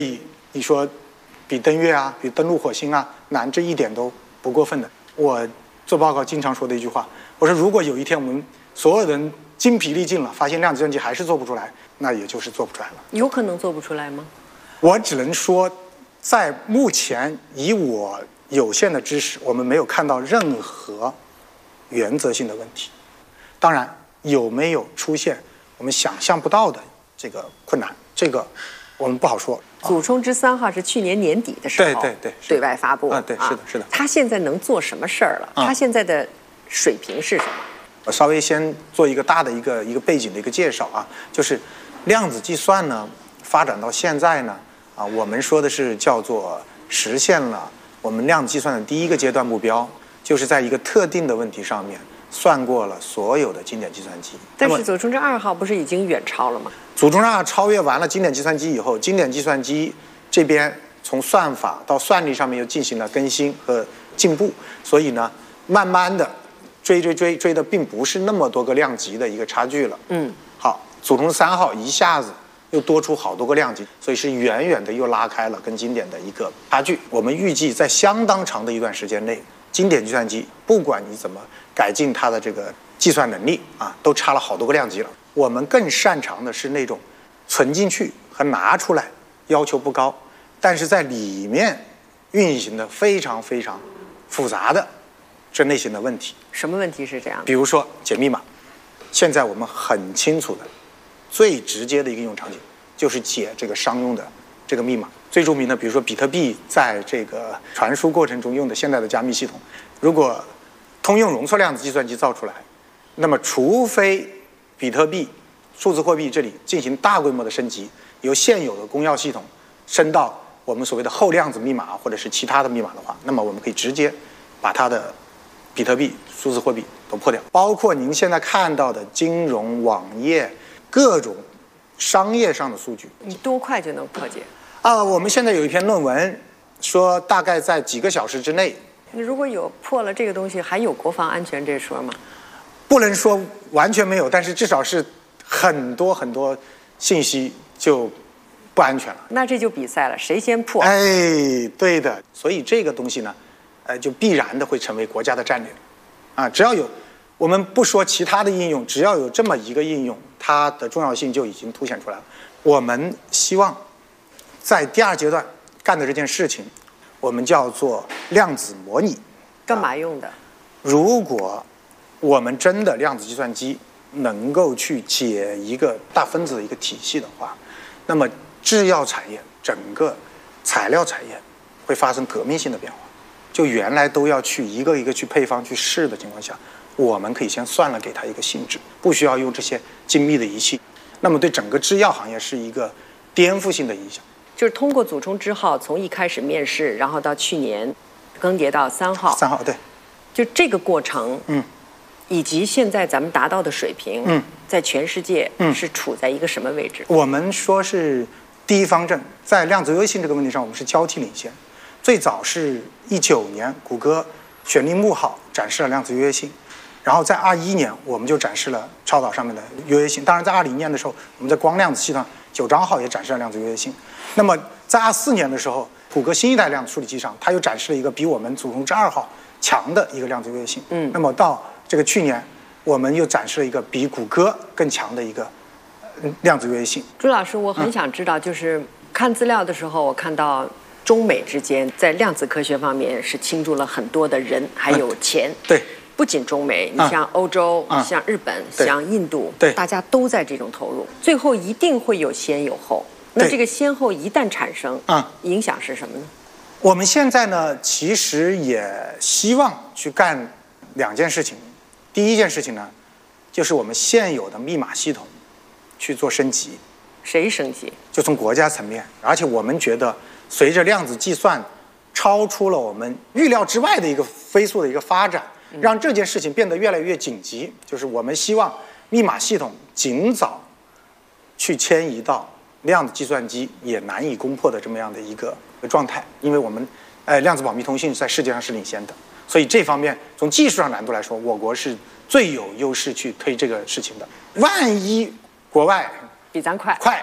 你说比登月啊，比登陆火星啊难，这一点都不过分的。我做报告经常说的一句话，我说如果有一天我们所有人精疲力尽了，发现量子计算机还是做不出来，那也就是做不出来了。 有可能做不出来吗？ 我只能说，在目前以我有限的知识，我们没有看到任何原则性的问题。当然，有没有出现我们想象不到的这个困难，这个我们不好说。 祖冲之3号是去年年底的时候对外发布对，是的。 他现在能做什么事儿了？他现在的水平是什么？ 我稍微先做一个大的一个背景的一个介绍啊，就是量子计算呢发展到现在呢我们说的是叫做实现了我们量子计算的第一个阶段目标，就是在一个特定的问题上面算过了所有的经典计算机。 但是祖冲之2号不是已经远超了吗？ 祖冲之2号超越完了经典计算机以后，经典计算机这边从算法到算力上面又进行了更新和进步，所以呢慢慢的追的并不是那么多个量级的一个差距了。好，祖冲3号一下子又多出好多个量级，所以是远远的又拉开了跟经典的一个差距。我们预计在相当长的一段时间内，经典计算机不管你怎么改进它的这个计算能力都差了好多个量级了。我们更擅长的是那种存进去和拿出来要求不高，但是在里面运行的非常非常复杂的这类型的问题。 什么问题是这样的？ 比如说解密码，现在我们很清楚的最直接的一个应用场景就是解这个商用的这个密码。最著名的比如说比特币在这个传输过程中用的现在的加密系统，如果通用容错量子计算机造出来，那么除非比特币数字货币这里进行大规模的升级，由现有的公钥系统升到我们所谓的后量子密码或者是其他的密码的话，那么我们可以直接把它的比特币数字货币都破掉。包括您现在看到的金融网页各种商业上的数据， 你多快就能破解我们现在有一篇论文说大概在几个小时之内。 你如果有破了这个东西，还有国防安全这说吗？ 不能说完全没有，但是至少是很多信息就不安全了。 那这就比赛了，谁先破？ 对的。所以这个东西呢就必然的会成为国家的战略只要有，我们不说其他的应用，只要有这么一个应用，它的重要性就已经凸显出来了。我们希望在第2阶段干的这件事情，我们叫做量子模拟。 干嘛用的？ 如果我们真的量子计算机能够去解一个大分子的一个体系的话，那么制药产业整个材料产业会发生革命性的变化。就原来都要去一个一个去配方去试的情况下，我们可以先算了给它一个性质，不需要用这些精密的仪器，那么对整个制药行业是一个颠覆性的影响。 就是通过祖冲之号从一开始面世，然后到去年更迭到3号。 3号对， 就这个过程以及现在咱们达到的水平在全世界是处在一个什么位置？ 我们说是第一方阵，在量子优越性这个问题上我们是交替领先。最早是19年谷歌选立木号展示了量子优越性，然后在21年我们就展示了超导上面的优越性。当然在20年的时候，我们在光量子系统9章号也展示了量子优越性。那么在24年的时候，谷歌新一代量子处理器上它又展示了一个比我们祖冲之2号强的一个量子优越性。那么到这个去年我们又展示了一个比谷歌更强的一个量子优越性。 朱老师，我很想知道，就是看资料的时候我看到中美之间在量子科学方面是倾注了很多的人还有钱。 对， 不仅中美，你像欧洲、像日本、像印度，大家都在这种投入，最后一定会有先有后。那这个先后一旦产生，影响是什么呢？ 我们现在呢，其实也希望去干2件事情。第一件事情呢，就是我们现有的密码系统去做升级。 谁升级？ 就从国家层面，而且我们觉得随着量子计算超出了我们预料之外的一个飞速的一个发展，让这件事情变得越来越紧急。就是我们希望密码系统尽早去迁移到量子计算机也难以攻破的这么样的一个状态，因为我们量子保密通信在世界上是领先的，所以这方面从技术上难度来说，我国是最有优势去推这个事情的。万一国外比咱快，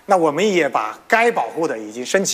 那我们也把该保护的已经升级。